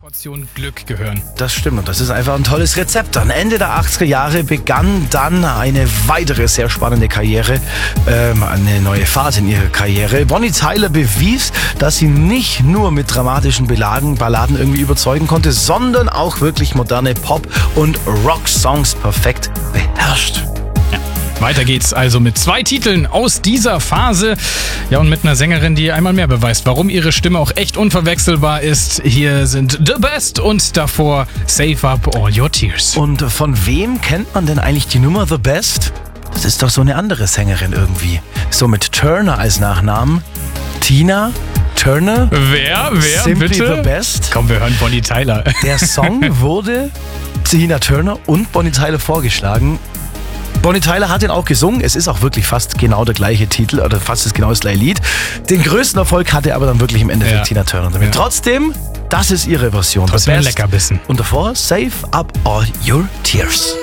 Portion Glück gehören. Das stimmt und das ist einfach ein tolles Rezept. Dann Ende der 80er Jahre begann dann eine weitere sehr spannende Karriere, eine neue Phase in ihrer Karriere. Bonnie Tyler bewies, dass sie nicht nur mit dramatischen Balladen irgendwie überzeugen konnte, sondern auch wirklich moderne Pop- und Rock-Songs perfekt beherrscht. Weiter geht's also mit 2 Titeln aus dieser Phase. Ja, und mit einer Sängerin, die einmal mehr beweist, warum ihre Stimme auch echt unverwechselbar ist. Hier sind The Best und davor Save Up All Your Tears. Und von wem kennt man denn eigentlich die Nummer The Best? Das ist doch so eine andere Sängerin irgendwie. So mit Turner als Nachnamen. Tina Turner. Wer? Simply Bitte? The Best. Komm, wir hören Bonnie Tyler. Der Song wurde Tina Turner und Bonnie Tyler vorgeschlagen. Bonnie Tyler hat ihn auch gesungen. Es ist auch wirklich fast genau der gleiche Titel oder fast genau das gleiche Lied. Den größten Erfolg hatte aber dann wirklich im Endeffekt Tina Turner damit. Trotzdem, das ist ihre Version. Trotzdem ein Leckerbissen. Und davor Save Up All Your Tears.